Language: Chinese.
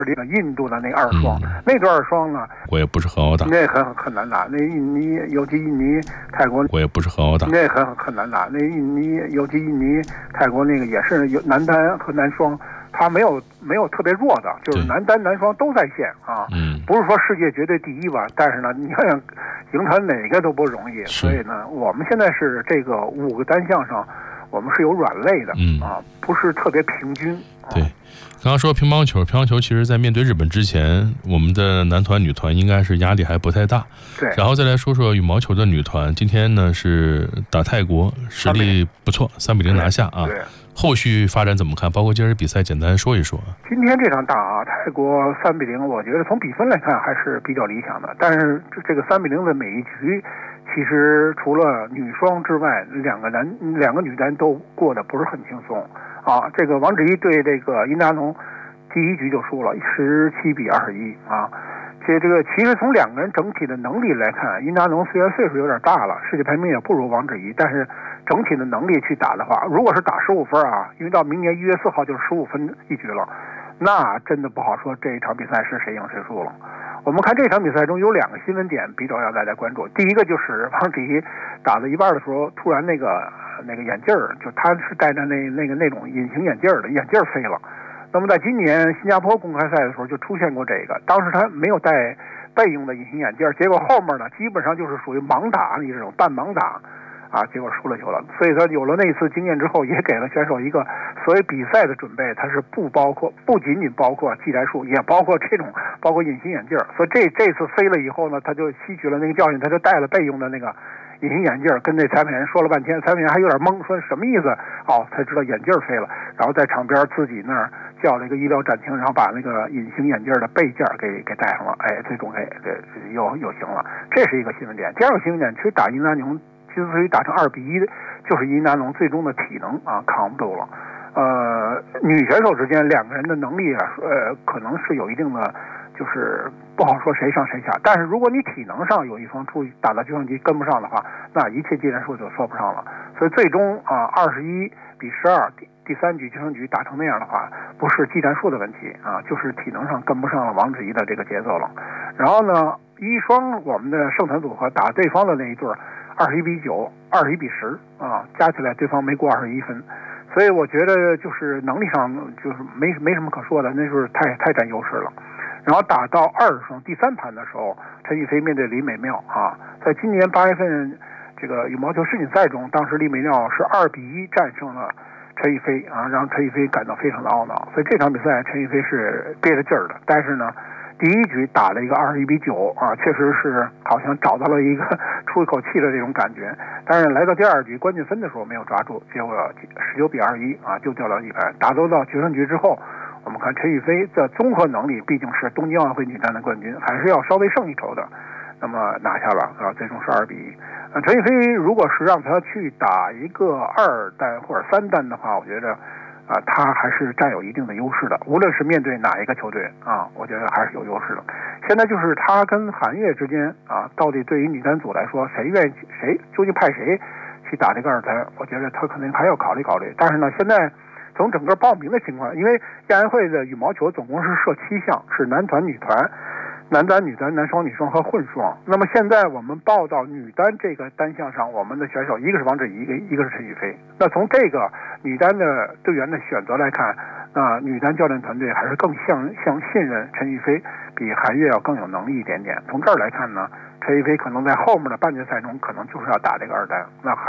这个印度的那二双，那对二双呢， 我也不是很好打， 那很难打。那印尼尤其印尼、泰国， 我也不是很好打， 那很难打。那印尼尤其印尼、泰国那个也是有男单和男双，他没有特别弱的，就是男单男双都在线啊。不是说世界绝对第一吧，但是呢，你看赢他哪个都不容易。所以呢，我们现在是这个5个单项上，我们是有软肋的不是特别平均。 对，刚刚说乒乓球其实在面对日本之前，我们的男团女团应该是压力还不太大。 对， 然后再来说说羽毛球的女团，今天呢是打泰国，实力不错，3-0拿下啊。 对， 后续发展怎么看？包括今儿比赛简单说一说。 今天这场打泰国3-0，我觉得从比分来看还是比较理想的。但是这个3-0的每一局，其实除了女双之外，两个女单都过得不是很轻松啊。这个王芷怡对这个殷达农第一局就输了17-21啊。这个其实从两个人整体的能力来看，殷达农虽然岁数有点大了，世界排名也不如王芷怡，但是整体的能力去打的话，如果是打15分啊，因为到明年1月4号就是15分一局了，那真的不好说这一场比赛是谁赢谁输了。我们看这场比赛中有2个新闻点比较要大家关注。第一个就是王芷怡打到一半的时候，突然那个眼镜儿，就他是戴着那种隐形眼镜的，眼镜飞了。那么在今年新加坡公开赛的时候就出现过这个，当时他没有戴备用的隐形眼镜，结果后面呢基本上就是属于盲打，你这种半盲打啊，结果输了球了。所以他有了那次经验之后，也给了选手一个所谓比赛的准备，它是不仅仅包括技战术，也包括包括隐形眼镜。所以这次飞了以后呢，他就吸取了那个教训，他就戴了备用的那个隐形眼镜，跟那裁判员说了半天，裁判员还有点懵，说什么意思？哦，才知道眼镜飞了，然后在场边自己那儿叫了一个医疗暂停，然后把那个隐形眼镜的备件给戴上了，最终又行了，这是一个新闻点。第二个新闻点，其实打殷达农之所以打成2-1，就是殷达农最终的体能扛不住了。女选手之间两个人的能力可能是有一定的，就是不好说谁上谁下。但是如果你体能上有一方打到决胜局跟不上的话，那一切技战术就说不上了。所以最终21-12，第3局决胜局打成那样的话，不是技战术的问题就是体能上跟不上了王芷怡的这个节奏了。然后呢，一双我们的胜团组合打对方的那一对21-9、21-10加起来对方没过21分。所以我觉得就是能力上就是没什么可说的，那就是太占优势了。然后打到20双第3盘的时候，陈雨菲面对李美妙在今年8月份这个羽毛球世锦赛中，当时李美妙是2-1战胜了陈雨菲让陈雨菲感到非常的懊恼。所以这场比赛陈雨菲是憋着劲儿的，但是呢第一局打了一个21-9确实是好像找到了一个出一口气的这种感觉。但是来到第2局关键分的时候没有抓住，结果19-21就掉了一盘。打到决胜局之后，我们看陈雨菲的综合能力毕竟是东京奥运会女单的冠军，还是要稍微胜一筹的。那么拿下了最终是2-1。陈雨菲如果是让她去打一个2单或者3单的话，我觉得他还是占有一定的优势的，无论是面对哪一个球队我觉得还是有优势的。现在就是他跟韩悦之间到底对于女单组来说，谁究竟派谁去打这个2单，我觉得他可能还要考虑考虑。但是呢，现在从整个报名的情况，因为亚运会的羽毛球总共是设7项，是男团、女团、男单、女单、男双、女双和混双。那么现在我们报到女单这个单项上，我们的选手一个是王芷怡，一个是陈雨菲。那从这个女单的队员的选择来看，女单教练团队还是更信任陈雨菲，比韩悦要更有能力一点点。从这儿来看呢，陈雨菲可能在后面的半决赛中可能就是要打这个2单，那